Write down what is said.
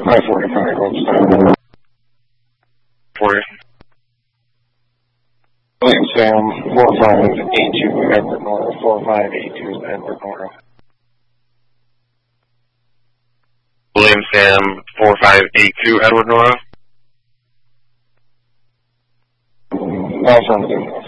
I-45, Old For you. William Sam, 4582 Edward Nora, 4582 Edward Nora. William Sam, 4582 Edward Nora. Affirmative.